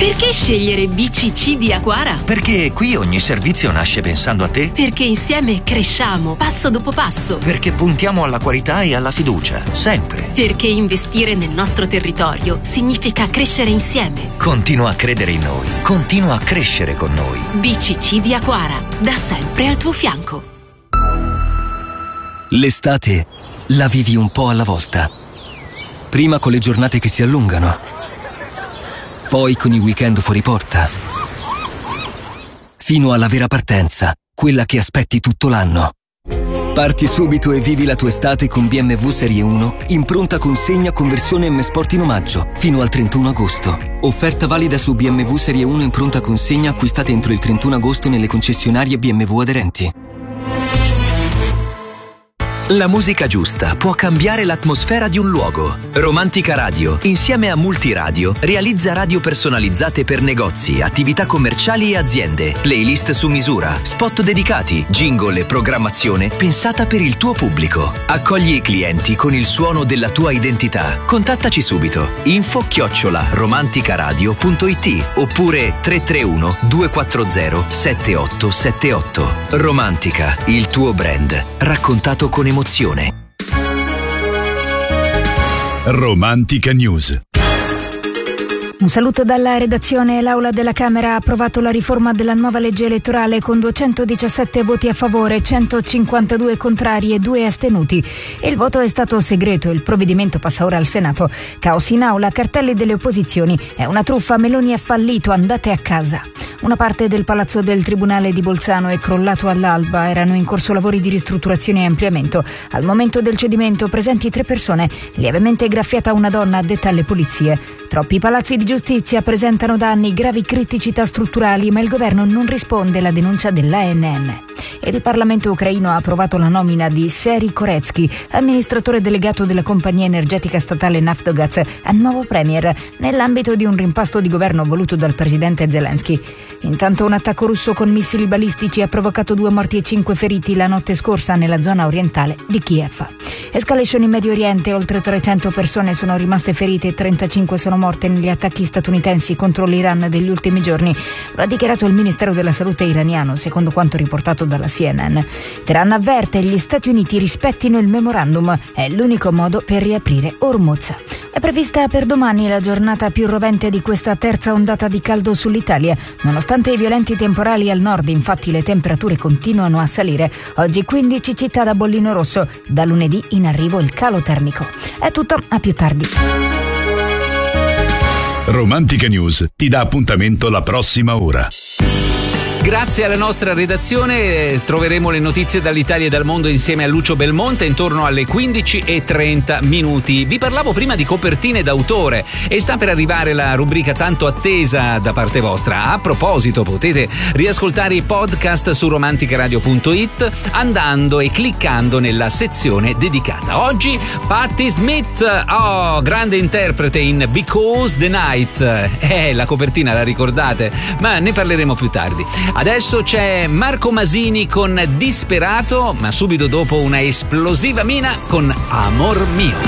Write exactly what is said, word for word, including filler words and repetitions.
Perché scegliere B C C di Aquara? Perché qui ogni servizio nasce pensando a te. Perché insieme cresciamo passo dopo passo. Perché puntiamo alla qualità e alla fiducia, sempre. Perché investire nel nostro territorio significa crescere insieme. Continua a credere in noi, continua a crescere con noi. B C C di Aquara, da sempre al tuo fianco. L'estate la vivi un po' alla volta. Prima con le giornate che si allungano, poi con i weekend fuori porta, fino alla vera partenza, quella che aspetti tutto l'anno. Parti subito e vivi la tua estate con B M W Serie uno in pronta consegna con versione M Sport in omaggio fino al trentuno agosto. Offerta valida su B M W Serie uno in pronta consegna acquistate entro il trentuno agosto nelle concessionarie B M W aderenti. La musica giusta può cambiare l'atmosfera di un luogo. Romantica Radio, insieme a Multiradio, realizza radio personalizzate per negozi, attività commerciali e aziende, playlist su misura, spot dedicati, jingle e programmazione pensata per il tuo pubblico. Accogli i clienti con il suono della tua identità. Contattaci subito. info chiocciola romanticaradio punto it oppure tre tre uno due quattro zero sette otto sette otto. Romantica, il tuo brand, raccontato con emozione. Romantica News. Un saluto dalla redazione. L'Aula della Camera ha approvato la riforma della nuova legge elettorale con duecentodiciassette voti a favore, centocinquantadue contrari e due astenuti. Il voto è stato segreto e il provvedimento passa ora al Senato. Caos in Aula, cartelli delle opposizioni. È una truffa, Meloni ha fallito, andate a casa. Una parte del palazzo del Tribunale di Bolzano è crollato all'alba, erano in corso lavori di ristrutturazione e ampliamento. Al momento del cedimento presenti tre persone, lievemente graffiata una donna addetta alle pulizie. Troppi palazzi di giustizia presentano danni, gravi criticità strutturali, ma il governo non risponde alla denuncia dell'A N M. Il Parlamento ucraino ha approvato la nomina di Serhiy Koretsky, amministratore delegato della compagnia energetica statale Naftogaz, a nuovo premier, nell'ambito di un rimpasto di governo voluto dal presidente Zelensky. Intanto un attacco russo con missili balistici ha provocato due morti e cinque feriti la notte scorsa nella zona orientale di Kiev. Escalation in Medio Oriente, oltre trecento persone sono rimaste ferite e trentacinque sono morte negli attacchi statunitensi contro l'Iran degli ultimi giorni. Lo ha dichiarato il Ministero della Salute iraniano, secondo quanto riportato dalla C N N. Teheran avverte gli Stati Uniti rispettino il memorandum, è l'unico modo per riaprire Hormuz. È prevista per domani la giornata più rovente di questa terza ondata di caldo sull'Italia. Nonostante i violenti temporali al nord, infatti, le temperature continuano a salire. Oggi quindici città da bollino rosso. Da lunedì in arrivo il calo termico. È tutto, a più tardi. Romantica News ti dà appuntamento la prossima ora. Grazie alla nostra redazione troveremo le notizie dall'Italia e dal mondo insieme a Lucio Belmonte intorno alle quindici e trenta minuti. Vi parlavo prima di copertine d'autore e sta per arrivare la rubrica tanto attesa da parte vostra. A proposito, potete riascoltare i podcast su romanticaradio punto it andando e cliccando nella sezione dedicata. Oggi Patti Smith, oh, grande interprete in Because the Night. Eh, la copertina la ricordate? Ma ne parleremo più tardi. Adesso c'è Marco Masini con Disperato, ma subito dopo una esplosiva Mina con Amor Mio.